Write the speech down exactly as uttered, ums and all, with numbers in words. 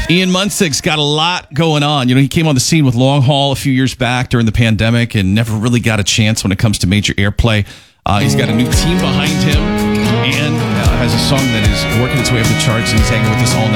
Ian Munsig's got a lot going on. You know, he came on the scene with Long Haul a few years back during the pandemic and never really got a chance when it comes to major airplay. Uh, he's got a new team behind him and uh, has a song that is working its way up the charts, and he's hanging with us all night.